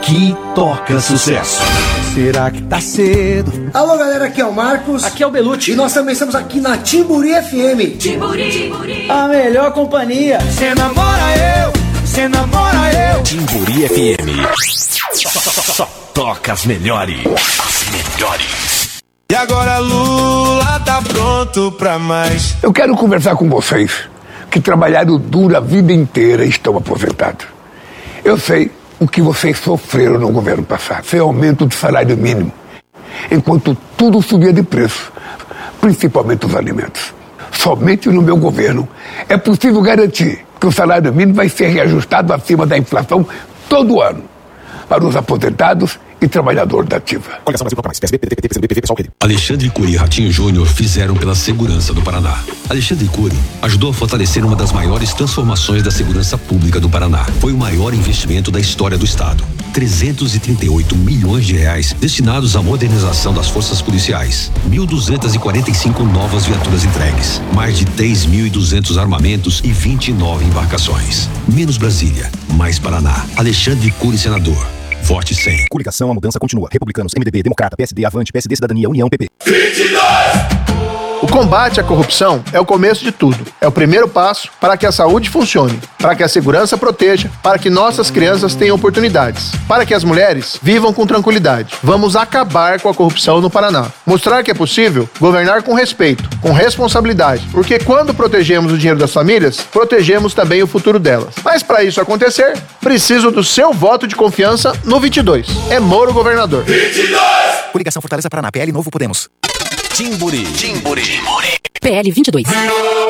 Aqui toca sucesso. Será que tá cedo? Alô, galera, aqui é o Marcos. Aqui é o Belucci. E nós também estamos aqui na Timburi FM. Timburi. A melhor companhia. Cê namora eu. Timburi FM. Só toca as melhores. As melhores. E agora Lula tá pronto pra mais. Eu quero conversar com vocês que trabalharam duro a vida inteira e estão aposentados. Eu sei o que vocês sofreram no governo passado. Foi aumento do salário mínimo, enquanto tudo subia de preço, principalmente os alimentos. Somente no meu governo é possível garantir que o salário mínimo vai ser reajustado acima da inflação todo ano para os aposentados e trabalhadores da ativa. Alexandre Cury e Ratinho Júnior fizeram pela segurança do Paraná. Alexandre Cury ajudou a fortalecer uma das maiores transformações da segurança pública do Paraná. Foi o maior investimento da história do estado. 338 milhões de reais destinados à modernização das forças policiais. 1.245 novas viaturas entregues. Mais de 3.200 armamentos e 29 embarcações. Menos Brasília, mais Paraná. Alexandre Cury, senador. Vote 100. Coligação, a mudança continua. Republicanos, MDB, Democrata, PSD, Avante, PSD, Cidadania, União, PP. 22! O combate à corrupção é o começo de tudo. É o primeiro passo para que a saúde funcione, para que a segurança proteja, para que nossas crianças tenham oportunidades, para que as mulheres vivam com tranquilidade. Vamos acabar com a corrupção no Paraná. Mostrar que é possível governar com respeito, com responsabilidade, porque quando protegemos o dinheiro das famílias, protegemos também o futuro delas. Mas para isso acontecer, preciso do seu voto de confiança no 22. É Moro governador. 22! Coligação Fortaleza Paraná, PL Novo Podemos. Timburi. PL 22.